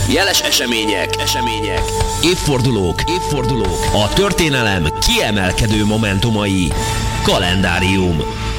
Jeles események, évfordulók, a történelem kiemelkedő momentumai. Kalendárium.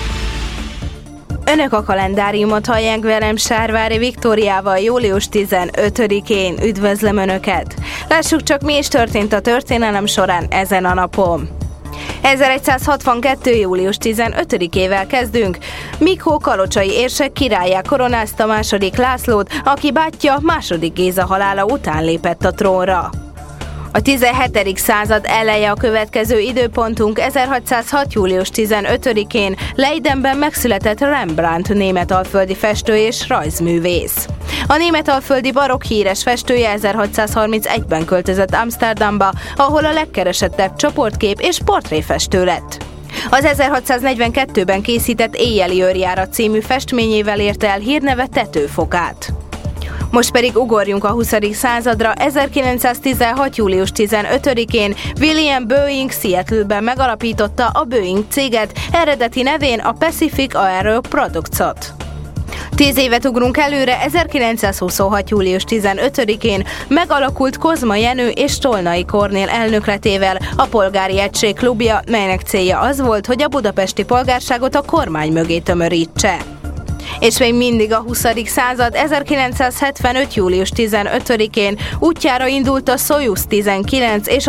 Önök a kalendáriumot hallják velem, Sárvári Viktóriával július 15-én. Üdvözlöm Önöket! Lássuk csak, mi is történt a történelem során ezen a napon. 1162. július 15-ével kezdünk. Miklós kalocsai érsek királlyá koronázta második Lászlót, aki bátyja második Géza halála után lépett a trónra. A 17. század eleje a következő időpontunk. 1606. július 15-én Leidenben megszületett Rembrandt, németalföldi festő és rajzművész. A németalföldi barokk híres festője 1631-ben költözött Amsterdamba, ahol a legkeresettebb csoportkép és portréfestő lett. Az 1642-ben készített Éjjeli őrjárat című festményével érte el hírneve tetőfokát. Most pedig ugorjunk a 20. századra. 1916. július 15-én William Boeing Seattle-ben megalapította a Boeing céget, eredeti nevén a Pacific Aero Products-ot. 10 évet ugrunk előre. 1926. július 15-én megalakult Kozma Jenő és Tolnai Kornél elnökletével a Polgári Egység klubja, melynek célja az volt, hogy a budapesti polgárságot a kormány mögé tömörítse. És még mindig a 20. század. 1975. július 15-én útjára indult a Szojuz 19 és